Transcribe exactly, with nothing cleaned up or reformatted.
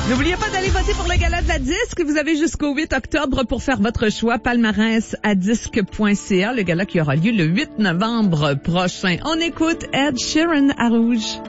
N'oubliez pas d'aller voter pour le gala de la disque. Vous avez jusqu'au huit octobre pour faire votre choix. Palmarès à disque point c a, le gala qui aura lieu le huit novembre prochain. On écoute Ed Sheeran à Rouge.